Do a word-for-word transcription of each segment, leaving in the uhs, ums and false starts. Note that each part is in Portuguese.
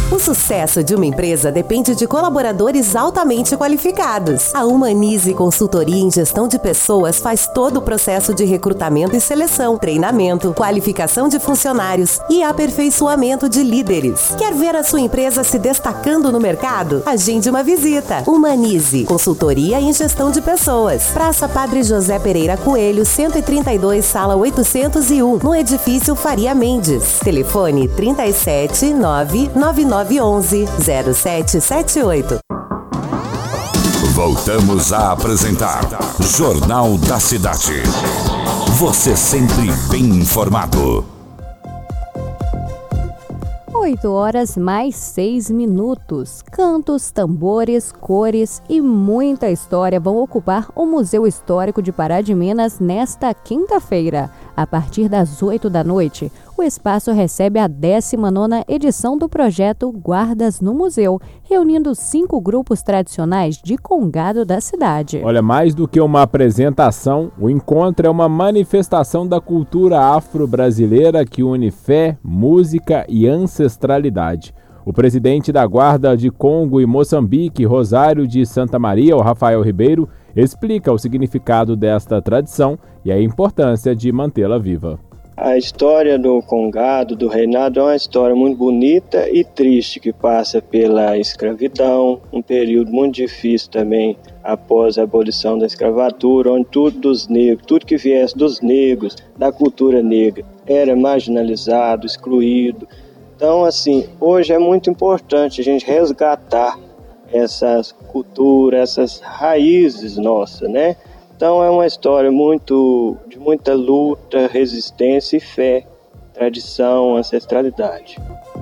O sucesso de uma empresa depende de colaboradores altamente qualificados. A Humanize Consultoria em Gestão de Pessoas faz todo o processo de recrutamento e seleção, treinamento, qualificação de funcionários e aperfeiçoamento de líderes. Quer ver a sua empresa se destacando no mercado? Agende uma visita. Humanize Consultoria em Gestão de Pessoas. Praça Padre José Pereira Coelho, cento e trinta e dois, sala oitocentos e um, no edifício Faria Mendes. Telefone trinta e sete, nove nove nove onze, zero sete sete oito. Voltamos a apresentar Jornal da Cidade. Você sempre bem informado. oito horas mais seis minutos. Cantos, tambores, cores e muita história vão ocupar o Museu Histórico de Pará de Minas nesta quinta-feira. A partir das oito da noite, o espaço recebe a décima nona edição do projeto Guardas no Museu, reunindo cinco grupos tradicionais de congado da cidade. Olha, mais do que uma apresentação, o encontro é uma manifestação da cultura afro-brasileira que une fé, música e ancestralidade. O presidente da Guarda de Congo e Moçambique, Rosário de Santa Maria, o Rafael Ribeiro, explica o significado desta tradição e a importância de mantê-la viva. A história do Congado, do reinado, é uma história muito bonita e triste, que passa pela escravidão, um período muito difícil também após a abolição da escravatura, onde tudo dos negros, tudo que viesse dos negros, da cultura negra, era marginalizado, excluído. Então, assim, hoje é muito importante a gente resgatar essas culturas, essas raízes nossas, né? Então é uma história muito, de muita luta, resistência e fé, tradição, ancestralidade.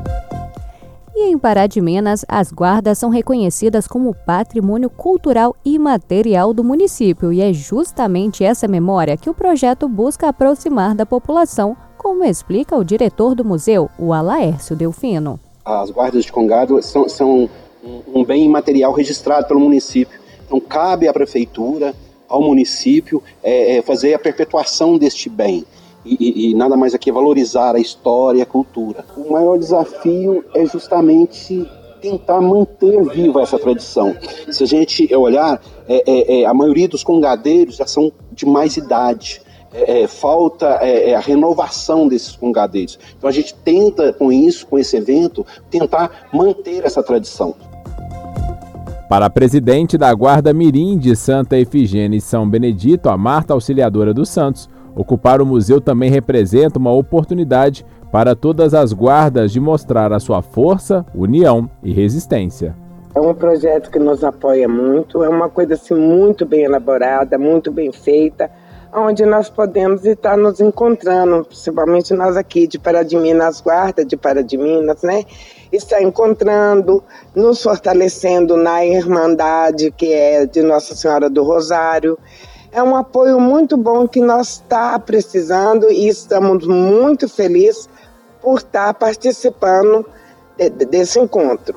E em Pará de Minas, as guardas são reconhecidas como patrimônio cultural imaterial do município, e é justamente essa memória que o projeto busca aproximar da população, como explica o diretor do museu, o Alaércio Delfino. As guardas de congado são, são um bem imaterial registrado pelo município, então cabe à prefeitura, ao município, é, é, fazer a perpetuação deste bem. E, e, e nada mais aqui é valorizar a história e a cultura. O maior desafio é justamente tentar manter viva essa tradição. Se a gente olhar, é, é, é, a maioria dos congadeiros já são de mais idade. É, é, falta é, a renovação desses congadeiros. Então a gente tenta, com isso, com esse evento, tentar manter essa tradição. Para a presidente da Guarda Mirim de Santa Efigênia e São Benedito, a Marta Auxiliadora dos Santos, ocupar o museu também representa uma oportunidade para todas as guardas de mostrar a sua força, união e resistência. É um projeto que nos apoia muito, é uma coisa assim, muito bem elaborada, muito bem feita, onde nós podemos estar nos encontrando, principalmente nós aqui de Pará de Minas, Guarda de Pará de Minas, né? Está encontrando, nos fortalecendo na Irmandade, que é de Nossa Senhora do Rosário. É um apoio muito bom que nós está precisando e estamos muito felizes por estar participando de, desse encontro.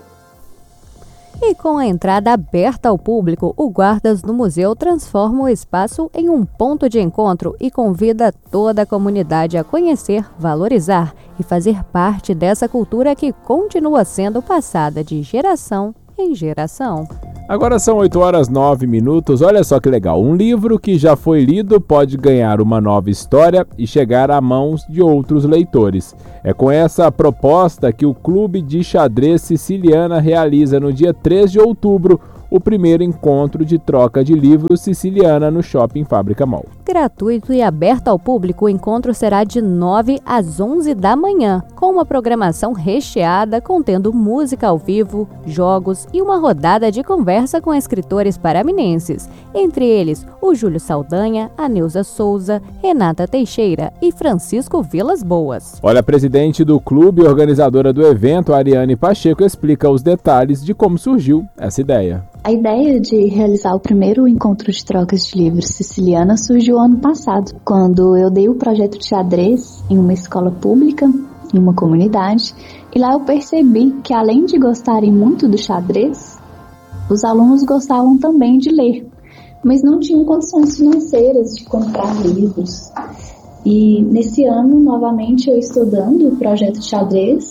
E com a entrada aberta ao público, o Guardas do Museu transforma o espaço em um ponto de encontro e convida toda a comunidade a conhecer, valorizar e fazer parte dessa cultura que continua sendo passada de geração em geração. Agora são oito horas e nove minutos, olha só que legal. Um livro que já foi lido pode ganhar uma nova história e chegar a mãos de outros leitores. É com essa proposta que o Clube de Xadrez Siciliana realiza no dia três de outubro o primeiro encontro de troca de livros Siciliana no Shopping Fábrica Mall. Gratuito e aberto ao público, o encontro será de nove às onze da manhã, com uma programação recheada contendo música ao vivo, jogos e uma rodada de conversa com escritores paraminenses, entre eles o Júlio Saldanha, a Neuza Souza, Renata Teixeira e Francisco Vilas Boas. Olha, a presidente do clube e organizadora do evento, Ariane Pacheco, explica os detalhes de como surgiu essa ideia. A ideia de realizar o primeiro encontro de trocas de livros siciliana surgiu ano passado, quando eu dei o projeto de xadrez em uma escola pública, em uma comunidade, e lá eu percebi que, além de gostarem muito do xadrez, os alunos gostavam também de ler, mas não tinham condições financeiras de comprar livros. E nesse ano, novamente, eu estou dando o projeto de xadrez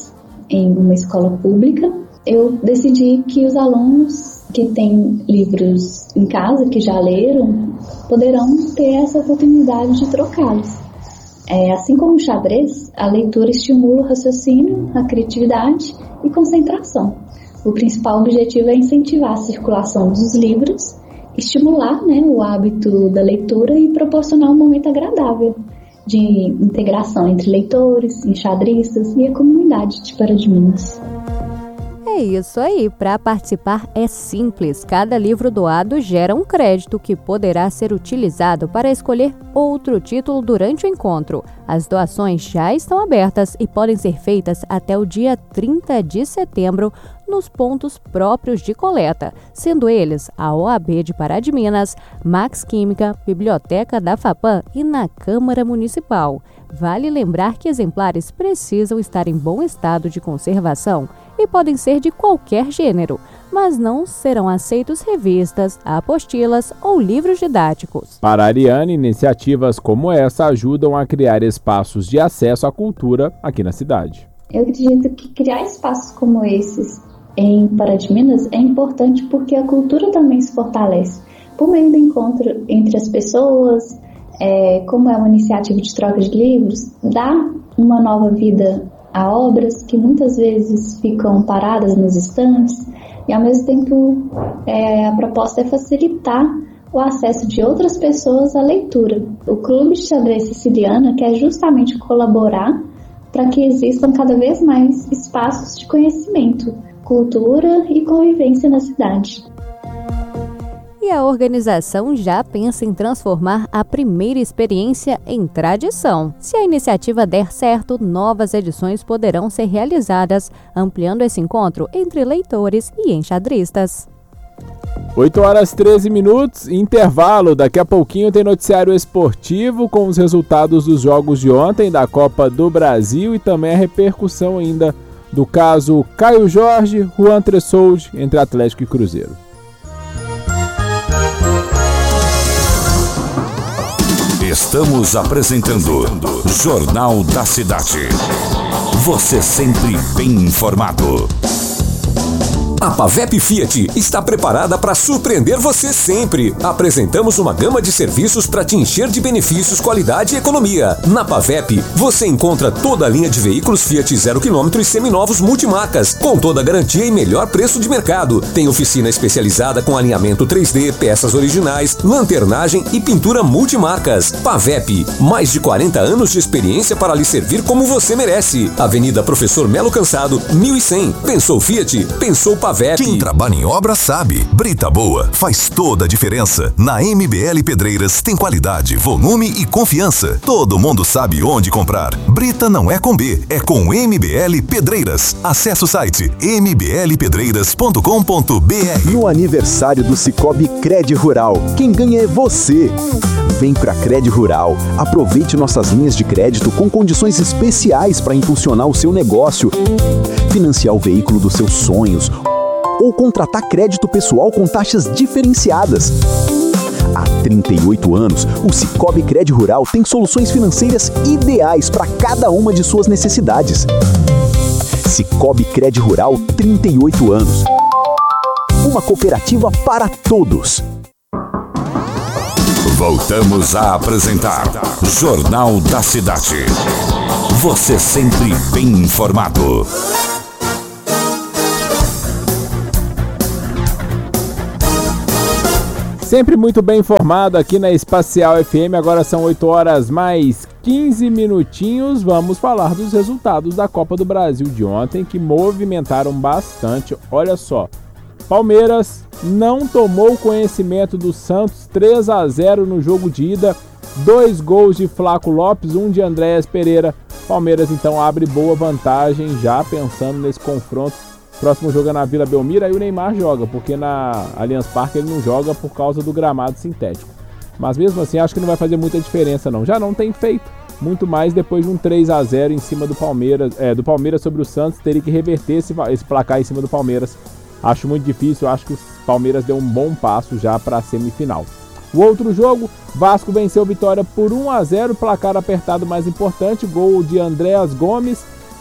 em uma escola pública, eu decidi que os alunos que têm livros em casa, que já leram, poderão ter essa oportunidade de trocá-los. É, assim como o xadrez, a leitura estimula o raciocínio, a criatividade e concentração. O principal objetivo é incentivar a circulação dos livros, estimular, né, o hábito da leitura e proporcionar um momento agradável de integração entre leitores, enxadristas e a comunidade de Pará de Minas. É isso aí, para participar é simples. Cada livro doado gera um crédito que poderá ser utilizado para escolher outro título durante o encontro. As doações já estão abertas e podem ser feitas até o dia trinta de setembro nos pontos próprios de coleta, sendo eles a O A B de Pará de Minas, Max Química, Biblioteca da FAPAM e na Câmara Municipal. Vale lembrar que exemplares precisam estar em bom estado de conservação e podem ser de qualquer gênero, mas não serão aceitos revistas, apostilas ou livros didáticos. Para a Ariane, iniciativas como essa ajudam a criar espaços de acesso à cultura aqui na cidade. Eu acredito que criar espaços como esses em Pará de Minas é importante porque a cultura também se fortalece por meio do encontro entre as pessoas, é, como é uma iniciativa de troca de livros, dá uma nova vida a obras que muitas vezes ficam paradas nos estantes e ao mesmo tempo é, a proposta é facilitar o acesso de outras pessoas à leitura. O Clube de Xadrez Siciliana quer justamente colaborar para que existam cada vez mais espaços de conhecimento, cultura e convivência na cidade. E a organização já pensa em transformar a primeira experiência em tradição. Se a iniciativa der certo, novas edições poderão ser realizadas, ampliando esse encontro entre leitores e enxadristas. oito horas e treze minutos, intervalo. Daqui a pouquinho tem noticiário esportivo com os resultados dos jogos de ontem da Copa do Brasil e também a repercussão ainda do caso Caio Jorge, Juan Tressoldi entre Atlético e Cruzeiro. Estamos apresentando Jornal da Cidade. Você sempre bem informado. A Pavep Fiat está preparada para surpreender você sempre. Apresentamos uma gama de serviços para te encher de benefícios, qualidade e economia. Na Pavep, você encontra toda a linha de veículos Fiat zero quilômetro e seminovos multimarcas, com toda a garantia e melhor preço de mercado. Tem oficina especializada com alinhamento três D, peças originais, lanternagem e pintura multimarcas. Pavep, mais de quarenta anos de experiência para lhe servir como você merece. Avenida Professor Melo Cansado, mil e cem. Pensou Fiat? Pensou Pavep. Quem trabalha em obra sabe. Brita boa faz toda a diferença. Na M B L Pedreiras tem qualidade, volume e confiança. Todo mundo sabe onde comprar. Brita não é com B, é com M B L Pedreiras. Acesse o site m b l pedreiras ponto com ponto b r. No aniversário do Cicobi Cred Rural, quem ganha é você. Vem pra Cred Rural. Aproveite nossas linhas de crédito com condições especiais para impulsionar o seu negócio. Financiar o veículo dos seus sonhos ou contratar crédito pessoal com taxas diferenciadas. Há trinta e oito anos, o Cicobi Cred Rural tem soluções financeiras ideais para cada uma de suas necessidades. Cicobi Cred Rural, trinta e oito anos. Uma cooperativa para todos. Voltamos a apresentar Jornal da Cidade. Você sempre bem informado. Sempre muito bem informado aqui na Espacial F M, agora são oito horas mais quinze minutinhos. Vamos falar dos resultados da Copa do Brasil de ontem, que movimentaram bastante. Olha só, Palmeiras não tomou conhecimento do Santos, três a zero no jogo de ida, dois gols de Flaco Lopes, um de Andréas Pereira. Palmeiras então abre boa vantagem já pensando nesse confronto. Próximo jogo é na Vila Belmiro, aí o Neymar joga, porque na Allianz Parque ele não joga por causa do gramado sintético. Mas mesmo assim, acho que não vai fazer muita diferença não. Já não tem feito muito mais depois de um três a zero em cima do Palmeiras, é, do Palmeiras sobre o Santos, teria que reverter esse, esse placar em cima do Palmeiras. Acho muito difícil, acho que o Palmeiras deu um bom passo já para a semifinal. O outro jogo, Vasco venceu Vitória por um a zero, placar apertado mais importante, gol de Andréas Gomes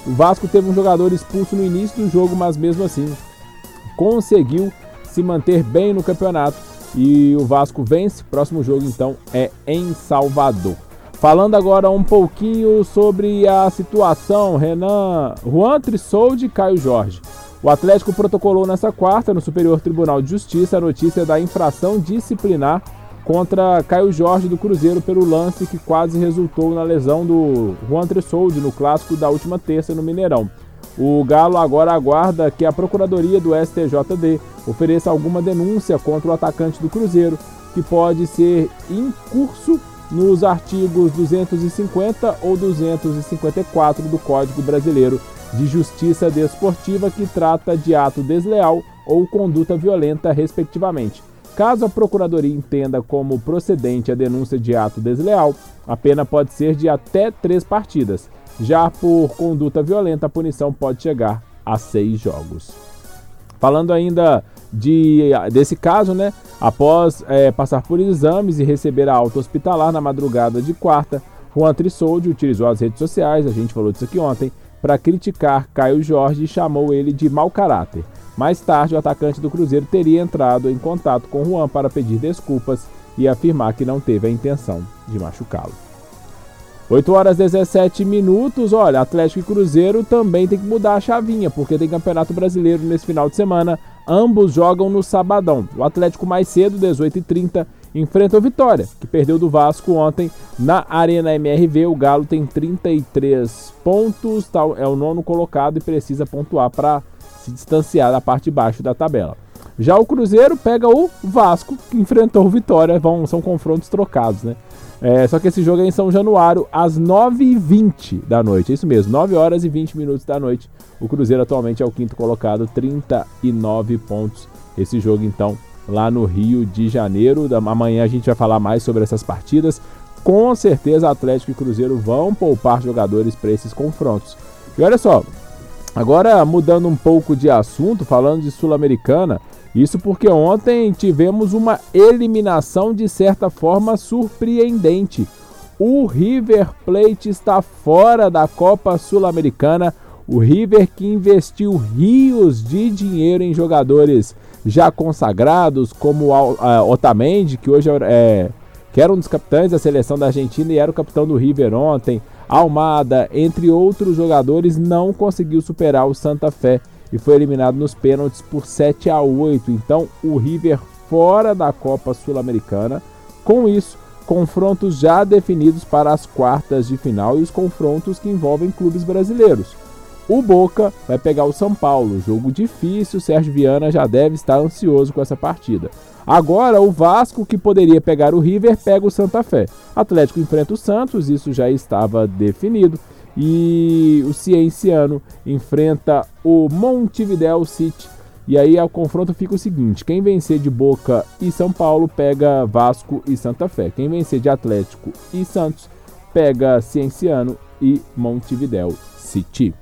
O Vasco teve um jogador expulso no início do jogo, mas mesmo assim conseguiu se manter bem no campeonato e o Vasco vence. Próximo jogo então é em Salvador. Falando agora um pouquinho sobre a situação, Renan, Juan Trissoldi e Caio Jorge. O Atlético protocolou nessa quarta no Superior Tribunal de Justiça a notícia da infração disciplinar contra Caio Jorge do Cruzeiro pelo lance que quase resultou na lesão do Juan Trissoldi no clássico da última terça no Mineirão. O Galo agora aguarda que a Procuradoria do S T J D ofereça alguma denúncia contra o atacante do Cruzeiro, que pode ser incurso nos artigos duzentos e cinquenta ou duzentos e cinquenta e quatro do Código Brasileiro de Justiça Desportiva, que trata de ato desleal ou conduta violenta, respectivamente. Caso a Procuradoria entenda como procedente a denúncia de ato desleal, a pena pode ser de até três partidas. Já por conduta violenta, a punição pode chegar a seis jogos. Falando ainda de, desse caso, né? Após é, passar por exames e receber a alta hospitalar na madrugada de quarta, Juan Trissoldi utilizou as redes sociais, a gente falou disso aqui ontem, para criticar Caio Jorge e chamou ele de mau caráter. Mais tarde, o atacante do Cruzeiro teria entrado em contato com Juan para pedir desculpas e afirmar que não teve a intenção de machucá-lo. oito horas e dezessete minutos, olha, Atlético e Cruzeiro também tem que mudar a chavinha, porque tem Campeonato Brasileiro nesse final de semana, ambos jogam no sabadão. O Atlético mais cedo, dezoito e trinta, enfrenta o Vitória, que perdeu do Vasco ontem na Arena M R V. O Galo tem trinta e três pontos, é o nono colocado e precisa pontuar para se distanciar da parte de baixo da tabela. Já o Cruzeiro pega o Vasco, que enfrentou o Vitória, vão, são confrontos trocados, né? É, só que esse jogo é em São Januário, às nove e vinte da noite. É isso mesmo, nove horas e vinte minutos da noite. O Cruzeiro atualmente é o quinto colocado, trinta e nove pontos. Esse jogo, então, lá no Rio de Janeiro. Amanhã a gente vai falar mais sobre essas partidas. Com certeza, Atlético e Cruzeiro vão poupar jogadores para esses confrontos. E olha só, agora mudando um pouco de assunto, falando de Sul-Americana, isso porque ontem tivemos uma eliminação de certa forma surpreendente. O River Plate está fora da Copa Sul-Americana. O River, que investiu rios de dinheiro em jogadores já consagrados, como o Otamendi, que hoje é, que era um dos capitães da seleção da Argentina e era o capitão do River ontem, Almada, entre outros jogadores, não conseguiu superar o Santa Fé e foi eliminado nos pênaltis por sete a oito. Então, o River fora da Copa Sul-Americana. Com isso, confrontos já definidos para as quartas de final e os confrontos que envolvem clubes brasileiros. O Boca vai pegar o São Paulo, jogo difícil, o Sérgio Viana já deve estar ansioso com essa partida. Agora, o Vasco, que poderia pegar o River, pega o Santa Fé. Atlético enfrenta o Santos, isso já estava definido. E o Cienciano enfrenta o Montevideo City. E aí o confronto fica o seguinte: quem vencer de Boca e São Paulo pega Vasco e Santa Fé. Quem vencer de Atlético e Santos pega Cienciano e Montevideo City.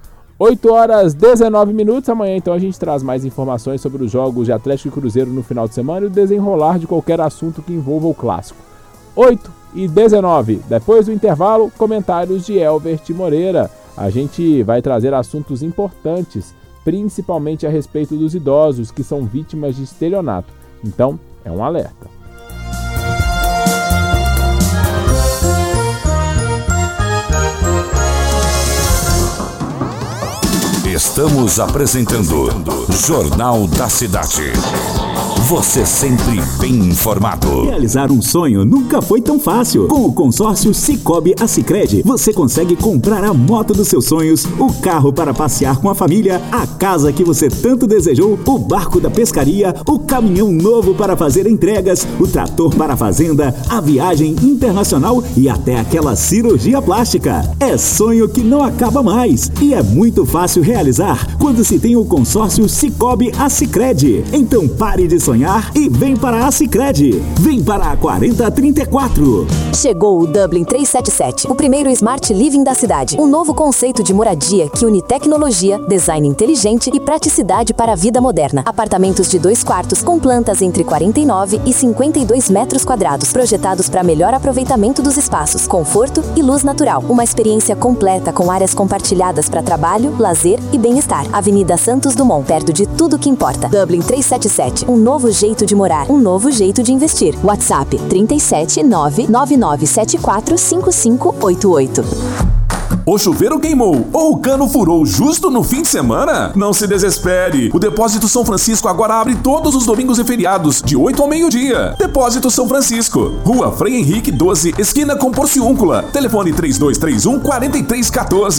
oito horas e dezenove minutos. Amanhã então a gente traz mais informações sobre os jogos de Atlético e Cruzeiro no final de semana e o desenrolar de qualquer assunto que envolva o clássico. oito e dezenove. Depois do intervalo, comentários de Elbert Moreira. A gente vai trazer assuntos importantes, principalmente a respeito dos idosos que são vítimas de estelionato. Então, é um alerta. Estamos apresentando Jornal da Cidade. Você sempre bem informado. Realizar um sonho nunca foi tão fácil. Com o consórcio Sicoob Assicred, você consegue comprar a moto dos seus sonhos, o carro para passear com a família, a casa que você tanto desejou, o barco da pescaria, o caminhão novo para fazer entregas, o trator para a fazenda, a viagem internacional e até aquela cirurgia plástica. É sonho que não acaba mais e é muito fácil realizar quando se tem o consórcio Sicoob Assicred. Então pare Pare de sonhar e vem para a Sicredi. Vem para a quarenta trinta e quatro. Chegou o Dublin trezentos e setenta e sete, o primeiro Smart Living da cidade. Um novo conceito de moradia que une tecnologia, design inteligente e praticidade para a vida moderna. Apartamentos de dois quartos com plantas entre quarenta e nove e cinquenta e dois metros quadrados, projetados para melhor aproveitamento dos espaços, conforto e luz natural. Uma experiência completa com áreas compartilhadas para trabalho, lazer e bem-estar. Avenida Santos Dumont, perto de tudo que importa. Dublin trezentos e setenta e sete, um novo jeito de morar, um novo jeito de investir. WhatsApp trinta e sete nove nove nove sete quatro cinco cinco oito oito. O chuveiro queimou ou o cano furou justo no fim de semana? Não se desespere. O Depósito São Francisco agora abre todos os domingos e feriados, de oito ao meio-dia. Depósito São Francisco, Rua Frei Henrique doze, esquina com Porciúncula. Telefone três dois três um, quatro três um quatro.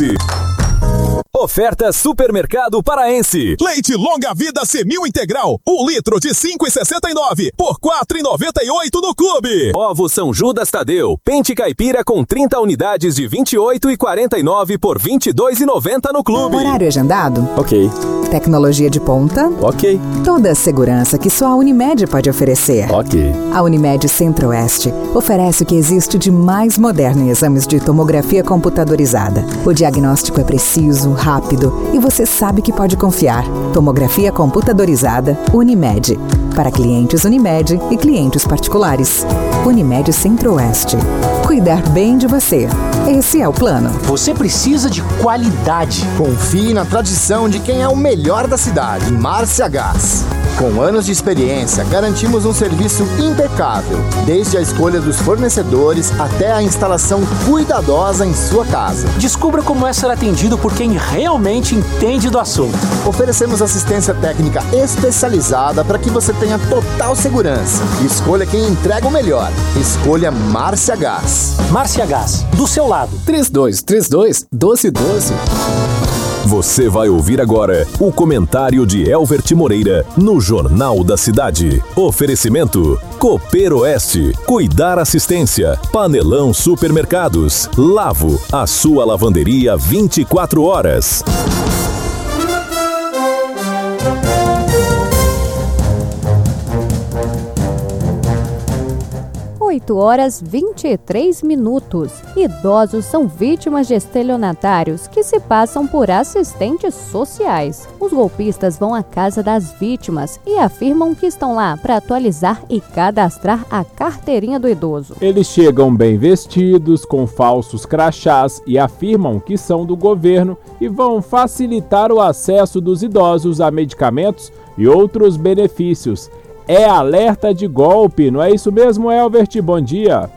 Oferta Supermercado Paraense. Leite longa vida Semil integral, um litro de cinco reais e sessenta e nove centavos por quatro reais e noventa e oito centavos no Clube. Ovo São Judas Tadeu, pente caipira com trinta unidades de vinte e oito reais e quarenta e nove centavos por vinte e dois reais e noventa centavos no Clube. Horário agendado? Ok. Tecnologia de ponta? Ok. Toda a segurança que só a Unimed pode oferecer. Ok. A Unimed Centro-Oeste oferece o que existe de mais moderno em exames de tomografia computadorizada. O diagnóstico é preciso, rápido e você sabe que pode confiar. Tomografia computadorizada Unimed. Para clientes Unimed e clientes particulares. Unimed Centro-Oeste. Cuidar bem de você. Esse é o plano. Você precisa de qualidade. Confie na tradição de quem é o melhor da cidade, Márcia Gás. Com anos de experiência, garantimos um serviço impecável, desde a escolha dos fornecedores até a instalação cuidadosa em sua casa. Descubra como é ser atendido por quem realmente entende do assunto. Oferecemos assistência técnica especializada para que você tenha total segurança. Escolha quem entrega o melhor. Escolha Márcia Gás. Márcia Gás, do seu lado. três dois três dois, um dois um dois. Você vai ouvir agora o comentário de Elvert Moreira no Jornal da Cidade. Oferecimento Cooper Oeste, Cuidar Assistência, Panelão Supermercados, Lavo, a sua lavanderia vinte e quatro horas. oito horas e vinte e três minutos. Idosos são vítimas de estelionatários que se passam por assistentes sociais. Os golpistas vão à casa das vítimas e afirmam que estão lá para atualizar e cadastrar a carteirinha do idoso. Eles chegam bem vestidos, com falsos crachás e afirmam que são do governo e vão facilitar o acesso dos idosos a medicamentos e outros benefícios. É alerta de golpe, não é isso mesmo, Elvert? Bom dia.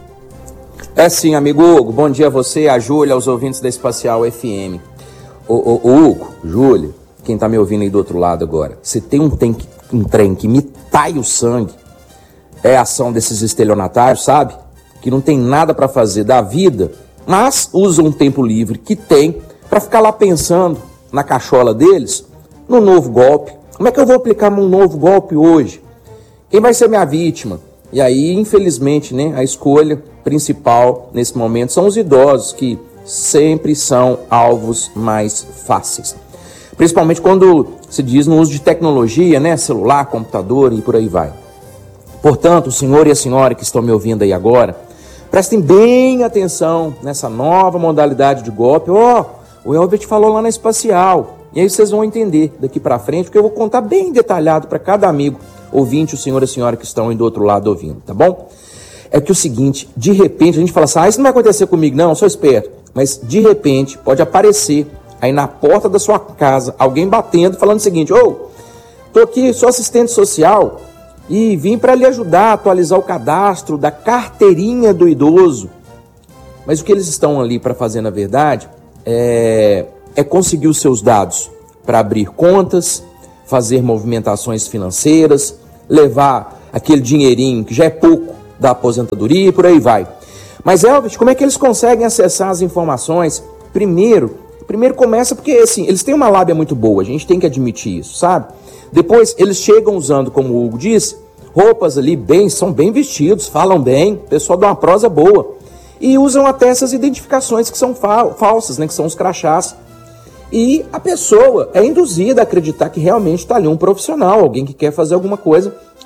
É sim, amigo Hugo. Bom dia a você, a Júlia, aos ouvintes da Espacial F M. Ô, ô, ô Hugo, Júlia, quem tá me ouvindo aí do outro lado agora, se tem um, tem, um trem que me tai o sangue, é a ação desses estelionatários, sabe? Que não tem nada para fazer da vida, mas usam um tempo livre que tem para ficar lá pensando na cachola deles, no novo golpe. Como é que eu vou aplicar um novo golpe hoje? Quem vai ser minha vítima? E aí, infelizmente, né, a escolha principal nesse momento são os idosos, que sempre são alvos mais fáceis. Principalmente quando se diz no uso de tecnologia, né, celular, computador e por aí vai. Portanto, o senhor e a senhora que estão me ouvindo aí agora, prestem bem atenção nessa nova modalidade de golpe. Ó, oh, o Elbert falou lá na Espacial. E aí vocês vão entender daqui para frente, porque eu vou contar bem detalhado para cada amigo ouvinte, o senhor e a senhora que estão aí do outro lado ouvindo, tá bom? É que o seguinte, de repente, a gente fala assim, ah, isso não vai acontecer comigo não, eu sou esperto. Mas de repente pode aparecer aí na porta da sua casa alguém batendo, falando o seguinte, ô, oh, tô aqui, sou assistente social e vim para lhe ajudar a atualizar o cadastro da carteirinha do idoso. Mas o que eles estão ali para fazer, na verdade, é, é conseguir os seus dados para abrir contas, fazer movimentações financeiras, levar aquele dinheirinho que já é pouco da aposentadoria e por aí vai. Mas, Elvis, como é que eles conseguem acessar as informações? Primeiro, primeiro começa porque, assim, eles têm uma lábia muito boa, a gente tem que admitir isso, sabe? Depois, eles chegam usando, como o Hugo disse, roupas ali bem, são bem vestidos, falam bem, o pessoal dá uma prosa boa. E usam até essas identificações que são fa- falsas, né, que são os crachás. E a pessoa é induzida a acreditar que realmente está ali um profissional, alguém que quer fazer alguma coisa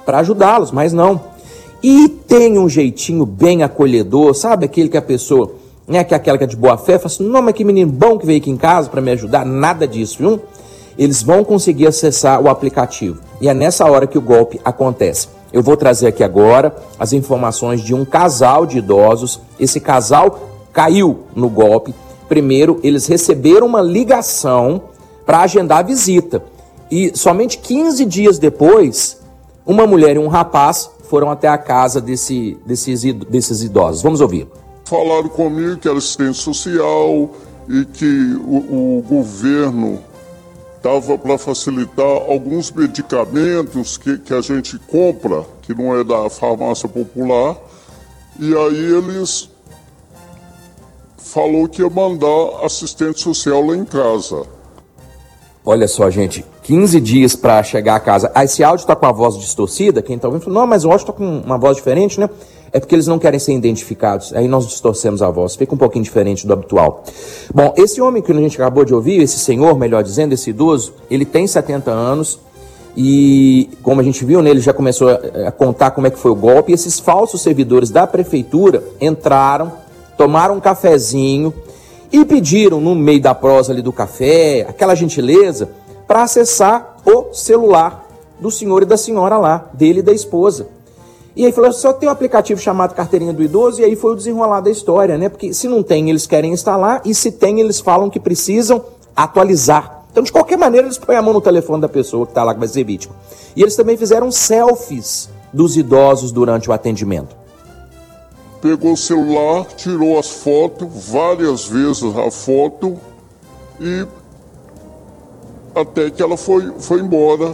para ajudá-los, mas não. E tem um jeitinho bem acolhedor, sabe? Aquele que a pessoa, né, que é aquela que é de boa fé, fala assim, não, mas que menino bom que veio aqui em casa para me ajudar, nada disso, viu? Eles vão conseguir acessar o aplicativo. E é nessa hora que o golpe acontece. Eu vou trazer aqui agora as informações de um casal de idosos. Esse casal caiu no golpe. Primeiro, eles receberam uma ligação para agendar a visita. E somente quinze dias depois, uma mulher e um rapaz foram até a casa desse, desses, desses idosos. Vamos ouvir. Falaram comigo que era assistente social e que o, o governo estava para facilitar alguns medicamentos que, que a gente compra, que não é da farmácia popular, e aí eles falou que ia mandar assistente social lá em casa. Olha só, gente, quinze dias para chegar a casa. Ah, esse áudio tá com a voz distorcida, quem tá ouvindo falou, não, mas o áudio tá com uma voz diferente, né? É porque eles não querem ser identificados. Aí nós distorcemos a voz, fica um pouquinho diferente do habitual. Bom, esse homem que a gente acabou de ouvir, esse senhor, melhor dizendo, esse idoso, ele tem setenta anos e, como a gente viu, né, ele já começou a, a contar como é que foi o golpe. E esses falsos servidores da prefeitura entraram, tomaram um cafezinho e pediram, no meio da prosa ali do café, aquela gentileza, para acessar o celular do senhor e da senhora lá, dele e da esposa. E aí falou, só tem um aplicativo chamado Carteirinha do Idoso, e aí foi o desenrolar da história, né? Porque se não tem, eles querem instalar, e se tem, eles falam que precisam atualizar. Então, de qualquer maneira, eles põem a mão no telefone da pessoa que está lá, que vai ser vítima. E eles também fizeram selfies dos idosos durante o atendimento. Pegou o celular, tirou as fotos, várias vezes a foto, e até que ela foi, foi embora.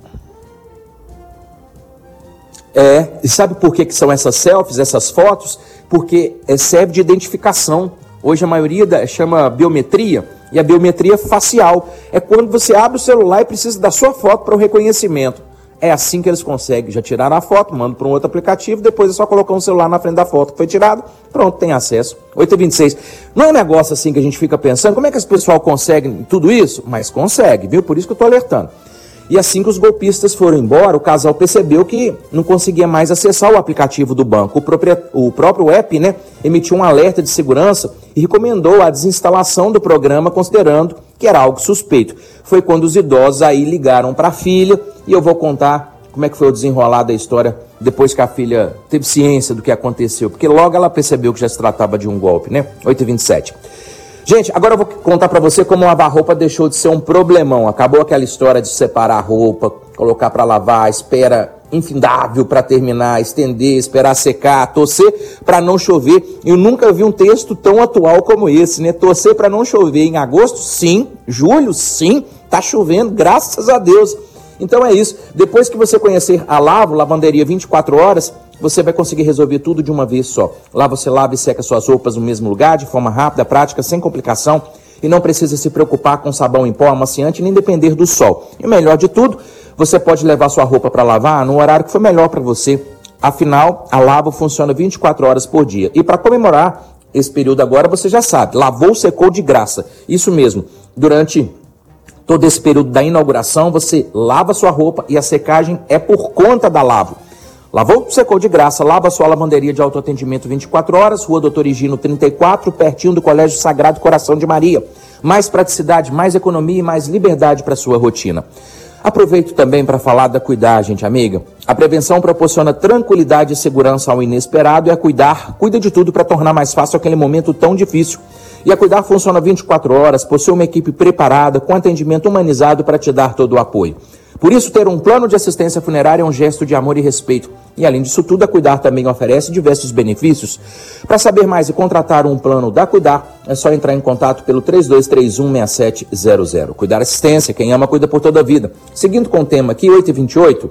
É, e sabe por que, que são essas selfies, essas fotos? Porque é, serve de identificação. Hoje a maioria da, chama biometria, e a biometria facial é quando você abre o celular e precisa da sua foto para o reconhecimento. É assim que eles conseguem. Já tiraram a foto, mandam para um outro aplicativo, depois é só colocar um celular na frente da foto que foi tirado, pronto, tem acesso. oito e vinte e seis. Não é um negócio assim que a gente fica pensando, como é que esse pessoal consegue tudo isso? Mas consegue, viu? Por isso que eu estou alertando. E assim que os golpistas foram embora, o casal percebeu que não conseguia mais acessar o aplicativo do banco. O, próprio, o próprio app, né, emitiu um alerta de segurança e recomendou a desinstalação do programa, considerando que era algo suspeito. Foi quando os idosos aí ligaram para a filha, e eu vou contar como é que foi o desenrolar da história depois que a filha teve ciência do que aconteceu, porque logo ela percebeu que já se tratava de um golpe, né? oito e vinte e sete. Gente, agora eu vou contar pra você como lavar roupa deixou de ser um problemão. Acabou aquela história de separar a roupa, colocar pra lavar, espera infindável pra terminar, estender, esperar secar, torcer pra não chover. Eu nunca vi um texto tão atual como esse, né? Torcer pra não chover em agosto, sim. Julho, sim. Tá chovendo, graças a Deus. Então é isso. Depois que você conhecer a Lavo, lavanderia vinte e quatro horas, você vai conseguir resolver tudo de uma vez só. Lá você lava e seca suas roupas no mesmo lugar, de forma rápida, prática, sem complicação, e não precisa se preocupar com sabão em pó, amaciante, nem depender do sol. E o melhor de tudo, você pode levar sua roupa para lavar no horário que for melhor para você. Afinal, a Lavo funciona vinte e quatro horas por dia. E para comemorar esse período agora, você já sabe, lavou, secou de graça. Isso mesmo, durante todo esse período da inauguração, você lava sua roupa e a secagem é por conta da Lavo. Lavou, secou de graça, lava sua lavanderia de autoatendimento vinte e quatro horas, Rua Doutor Higino trinta e quatro, pertinho do Colégio Sagrado Coração de Maria. Mais praticidade, mais economia e mais liberdade para sua rotina. Aproveito também para falar da Cuidar, gente amiga. A prevenção proporciona tranquilidade e segurança ao inesperado, e a Cuidar cuida de tudo para tornar mais fácil aquele momento tão difícil. E a Cuidar funciona vinte e quatro horas, possui uma equipe preparada, com atendimento humanizado para te dar todo o apoio. Por isso, ter um plano de assistência funerária é um gesto de amor e respeito. E além disso tudo, a Cuidar também oferece diversos benefícios. Para saber mais e contratar um plano da Cuidar, é só entrar em contato pelo três dois três um, seis sete zero zero. Cuidar Assistência, quem ama cuida por toda a vida. Seguindo com o tema aqui, oito e vinte e oito,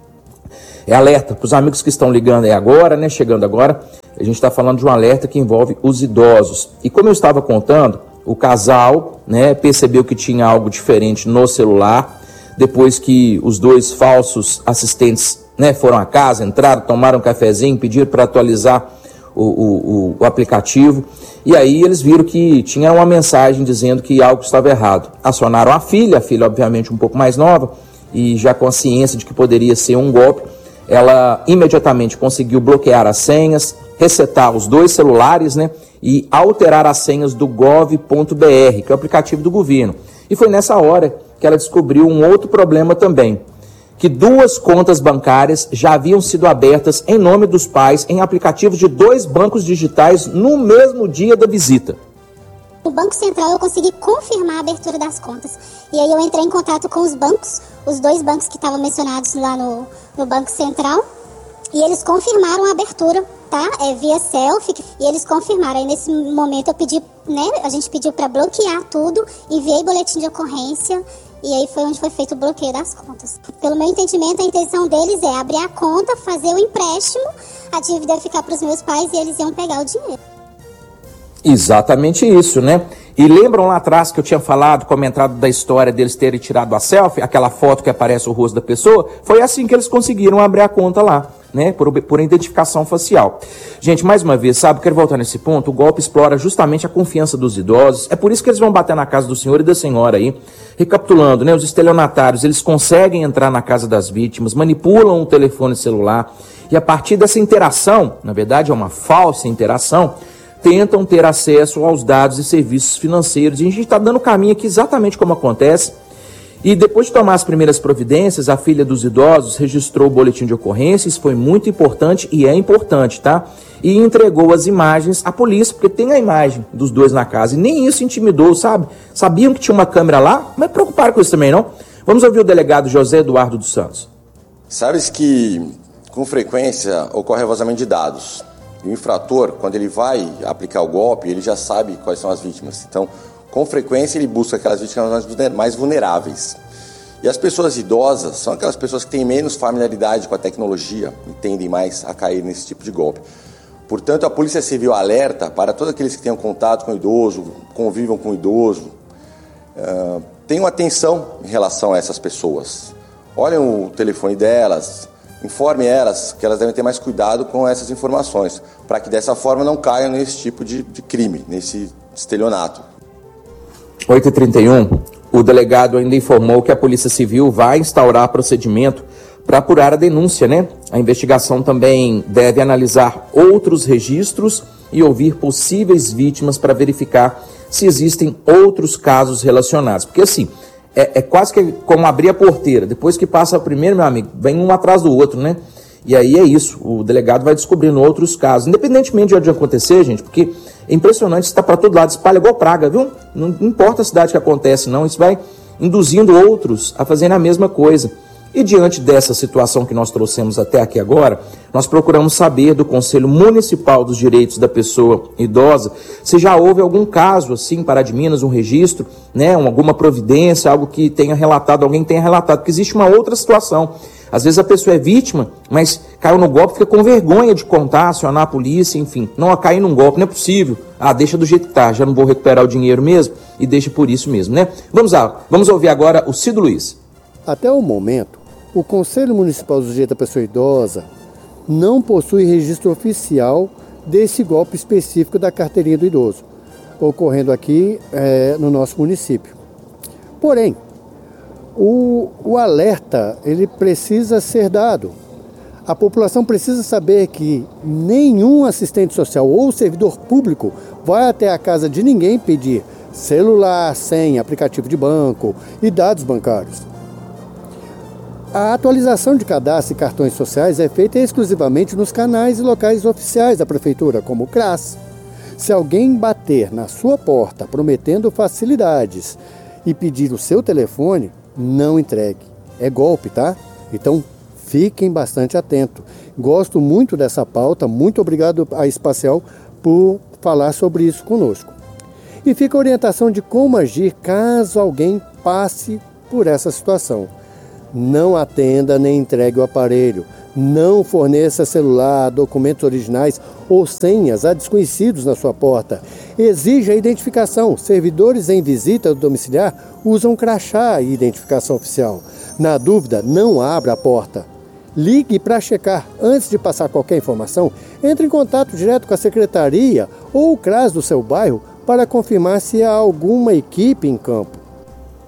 é alerta para os amigos que estão ligando aí agora, né? Chegando agora, a gente está falando de um alerta que envolve os idosos. E como eu estava contando, o casal, né, percebeu que tinha algo diferente no celular, depois que os dois falsos assistentes, né, foram à casa, entraram, tomaram um cafezinho, pediram para atualizar o, o, o aplicativo, e aí eles viram que tinha uma mensagem dizendo que algo estava errado. Acionaram a filha, a filha obviamente um pouco mais nova, e já com a ciência de que poderia ser um golpe, ela imediatamente conseguiu bloquear as senhas, resetar os dois celulares, né, e alterar as senhas do gov ponto br, que é o aplicativo do governo. E foi nessa hora que ela descobriu um outro problema também, que duas contas bancárias já haviam sido abertas em nome dos pais em aplicativos de dois bancos digitais no mesmo dia da visita. No Banco Central eu consegui confirmar a abertura das contas. E aí eu entrei em contato com os bancos, os dois bancos que estavam mencionados lá no, no Banco Central, e eles confirmaram a abertura, tá? É via selfie, e eles confirmaram. Aí nesse momento eu pedi, né, a gente pediu para bloquear tudo, enviei boletim de ocorrência, e aí foi onde foi feito o bloqueio das contas. Pelo meu entendimento, a intenção deles é abrir a conta, fazer o empréstimo, a dívida ia ficar para os meus pais e eles iam pegar o dinheiro. Exatamente isso, né? E lembram lá atrás que eu tinha falado, comentado da história deles terem tirado a selfie, aquela foto que aparece o rosto da pessoa? Foi assim que eles conseguiram abrir a conta lá, né? Por, por identificação facial. Gente, mais uma vez, sabe, quero voltar nesse ponto, o golpe explora justamente a confiança dos idosos, é por isso que eles vão bater na casa do senhor e da senhora aí. Recapitulando, né? Os estelionatários, eles conseguem entrar na casa das vítimas, manipulam o telefone celular, e a partir dessa interação, na verdade é uma falsa interação, tentam ter acesso aos dados e serviços financeiros. E a gente está dando caminho aqui exatamente como acontece. E depois de tomar as primeiras providências, a filha dos idosos registrou o boletim de ocorrência, isso foi muito importante e é importante, tá? E entregou as imagens à polícia, porque tem a imagem dos dois na casa. E nem isso intimidou, sabe? Sabiam que tinha uma câmera lá, mas preocuparam com isso também, não? Vamos ouvir o delegado José Eduardo dos Santos. Sabes que, com frequência, ocorre vazamento de dados. E o infrator, quando ele vai aplicar o golpe, ele já sabe quais são as vítimas. Então, com frequência, ele busca aquelas vítimas mais vulneráveis. E as pessoas idosas são aquelas pessoas que têm menos familiaridade com a tecnologia e tendem mais a cair nesse tipo de golpe. Portanto, a Polícia Civil alerta para todos aqueles que tenham contato com o idoso, convivam com o idoso, uh, tenham atenção em relação a essas pessoas. Olhem o telefone delas, informe elas que elas devem ter mais cuidado com essas informações, para que dessa forma não caiam nesse tipo de, de crime, nesse estelionato. oito e trinta e um, o delegado ainda informou que a Polícia Civil vai instaurar procedimento para apurar a denúncia, né? A investigação também deve analisar outros registros e ouvir possíveis vítimas para verificar se existem outros casos relacionados. Porque assim, É, é quase que como abrir a porteira. Depois que passa o primeiro, meu amigo, vem um atrás do outro, né? E aí é isso, o delegado vai descobrindo outros casos, independentemente de onde acontecer, gente, porque é impressionante, está para todo lado, espalha igual praga, viu? Não, não importa a cidade que acontece, não, isso vai induzindo outros a fazerem a mesma coisa. E diante dessa situação que nós trouxemos até aqui agora, nós procuramos saber do Conselho Municipal dos Direitos da Pessoa Idosa se já houve algum caso assim em Pará de Minas, um registro, né, alguma providência, algo que tenha relatado, alguém tenha relatado, porque existe uma outra situação. Às vezes a pessoa é vítima, mas caiu no golpe, fica com vergonha de contar, acionar a polícia, enfim. Não, a cair num golpe, não é possível. Ah, deixa do jeito que tá, já não vou recuperar o dinheiro mesmo, e deixa por isso mesmo, né? Vamos lá, vamos ouvir agora o Cido Luiz. Até o momento, o Conselho Municipal dos Direitos da Pessoa Idosa não possui registro oficial desse golpe específico da carteirinha do idoso, ocorrendo aqui é, no nosso município. Porém, o, o alerta ele precisa ser dado. A população precisa saber que nenhum assistente social ou servidor público vai até a casa de ninguém pedir celular, senha, aplicativo de banco e dados bancários. A atualização de cadastro e cartões sociais é feita exclusivamente nos canais e locais oficiais da Prefeitura, como o CRAS. Se alguém bater na sua porta prometendo facilidades e pedir o seu telefone, não entregue. É golpe, tá? Então, fiquem bastante atentos. Gosto muito dessa pauta, muito obrigado à Espacial por falar sobre isso conosco. E fica a orientação de como agir caso alguém passe por essa situação. Não atenda nem entregue o aparelho. Não forneça celular, documentos originais ou senhas a desconhecidos na sua porta. Exija a identificação. Servidores em visita domiciliar usam crachá e identificação oficial. Na dúvida, não abra a porta. Ligue para checar. Antes de passar qualquer informação, entre em contato direto com a secretaria ou o CRAS do seu bairro para confirmar se há alguma equipe em campo.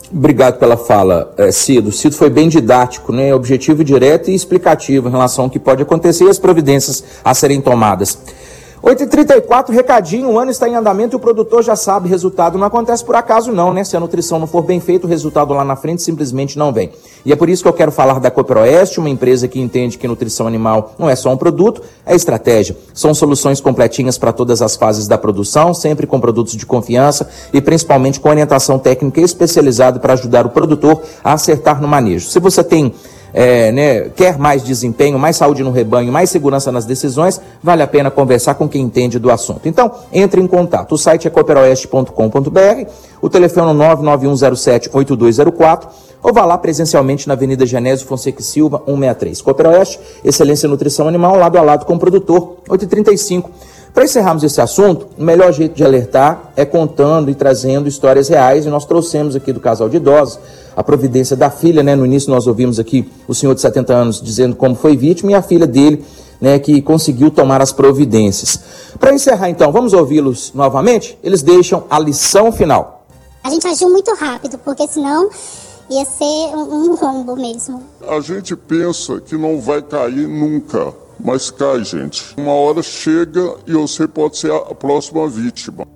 Obrigado pela fala, é, Cido. Cido foi bem didático, né? Objetivo direto e explicativo em relação ao que pode acontecer e as providências a serem tomadas. oito e trinta e quatro, recadinho, o ano está em andamento e o produtor já sabe, resultado não acontece por acaso não, né? Se a nutrição não for bem feita, o resultado lá na frente simplesmente não vem. E é por isso que eu quero falar da Cooperoeste, uma empresa que entende que nutrição animal não é só um produto, é estratégia. São soluções completinhas para todas as fases da produção, sempre com produtos de confiança e principalmente com orientação técnica especializada para ajudar o produtor a acertar no manejo. Se você tem É, né, quer mais desempenho, mais saúde no rebanho, mais segurança nas decisões, vale a pena conversar com quem entende do assunto. Então, entre em contato. O site é cooperoeste ponto com ponto b r, o telefone é nove nove um zero sete oito dois zero quatro ou vá lá presencialmente na Avenida Genésio Fonseca e Silva, cento e sessenta e três. Cooperoeste, excelência em nutrição animal, lado a lado com o produtor, oito e trinta e cinco. Para encerrarmos esse assunto, o melhor jeito de alertar é contando e trazendo histórias reais, e nós trouxemos aqui do casal de idosos a providência da filha, né? No início nós ouvimos aqui o senhor de setenta anos dizendo como foi vítima e a filha dele, né, que conseguiu tomar as providências. Para encerrar então, vamos ouvi-los novamente? Eles deixam a lição final. A gente agiu muito rápido, porque senão ia ser um, um rombo mesmo. A gente pensa que não vai cair nunca, mas cai, gente. Uma hora chega e você pode ser a próxima vítima.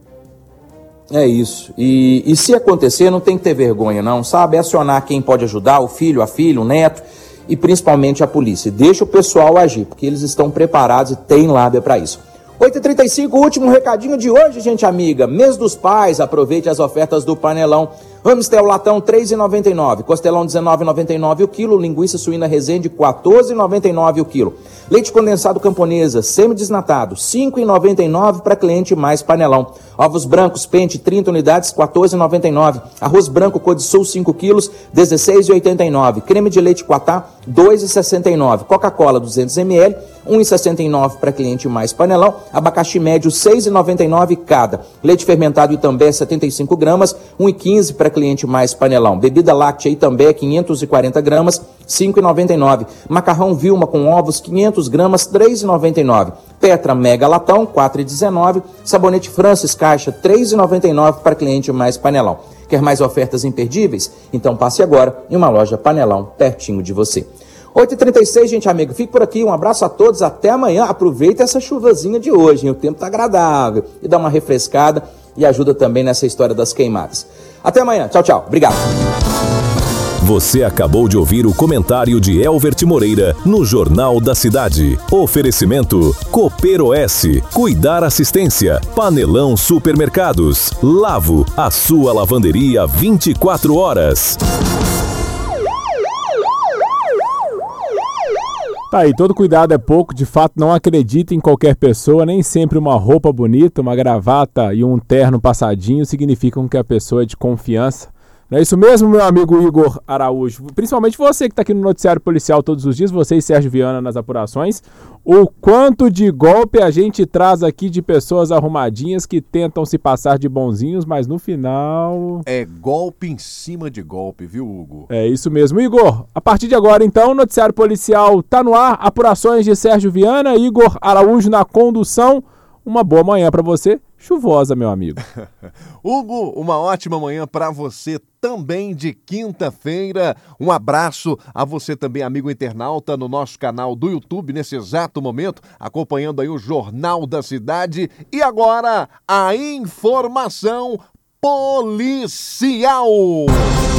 É isso. E, e se acontecer, não tem que ter vergonha, não, sabe? É acionar quem pode ajudar, o filho, a filha, o neto e principalmente a polícia. Deixa o pessoal agir, porque eles estão preparados e têm lábia para isso. oito e trinta e cinco, último recadinho de hoje, gente amiga. Mês dos Pais, aproveite as ofertas do Panelão. Amistel latão três reais e noventa e nove centavos, costelão dezenove reais e noventa e nove centavos o quilo, linguiça suína Resende quatorze reais e noventa e nove centavos o quilo. Leite condensado Camponesa, semi-desnatado, cinco reais e noventa e nove centavos para cliente mais Panelão. Ovos brancos Pente, trinta unidades, quatorze reais e noventa e nove centavos. Arroz branco Codisul, cinco quilos, dezesseis reais e oitenta e nove centavos. Creme de leite Quatá, dois reais e sessenta e nove centavos. Coca-Cola, duzentos mililitros, um real e sessenta e nove centavos para cliente mais Panelão. Abacaxi médio, seis reais e noventa e nove centavos cada. Leite fermentado Itambé, setenta e cinco gramas, um real e quinze centavos para cliente mais Panelão. Bebida láctea Itambé, quinhentos e quarenta gramas, cinco reais e noventa e nove centavos. Macarrão Vilma com ovos, quinhentos gramas, três reais e noventa e nove centavos. Petra Mega Latão, quatro reais e dezenove centavos. Sabonete Francis Caixa, três reais e noventa e nove centavos para cliente mais Panelão. Quer mais ofertas imperdíveis? Então passe agora em uma loja Panelão pertinho de você. oito e trinta e seis, gente amiga, fique por aqui, um abraço a todos, até amanhã. Aproveita essa chuvazinha de hoje, hein? O tempo tá agradável e dá uma refrescada e ajuda também nessa história das queimadas. Até amanhã, tchau, tchau, obrigado. Você acabou de ouvir o comentário de Elvert Moreira no Jornal da Cidade. Oferecimento Cooperoeste, Cuidar Assistência, Panelão Supermercados, Lavo, a sua lavanderia vinte e quatro horas. Tá aí, todo cuidado é pouco, de fato não acredite em qualquer pessoa, nem sempre uma roupa bonita, uma gravata e um terno passadinho significam que a pessoa é de confiança. Não é isso mesmo, meu amigo Igor Araújo? Principalmente você que está aqui no Noticiário Policial todos os dias, você e Sérgio Viana nas apurações. O quanto de golpe a gente traz aqui de pessoas arrumadinhas que tentam se passar de bonzinhos, mas no final... É golpe em cima de golpe, viu, Hugo? É isso mesmo. Igor, a partir de agora, então, o Noticiário Policial tá no ar. Apurações de Sérgio Viana, Igor Araújo na condução. Uma boa manhã para você, chuvosa, meu amigo. Hugo, uma ótima manhã para você também de quinta-feira. Um abraço a você também, amigo internauta, no nosso canal do YouTube, nesse exato momento, acompanhando aí o Jornal da Cidade. E agora, a informação policial.